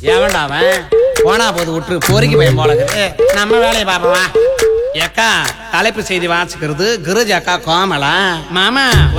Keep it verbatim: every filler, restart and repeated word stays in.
எவன்டா அவன்? போனா போது விட்டு பொறுக்கி பையன் போல இருக்குது. நம்ம வேலையை பாப்பவா. ஏக்கா தலைப்பு செய்தி வாசிக்கிறது கிருஜ் அக்கா கோமலா. மாமா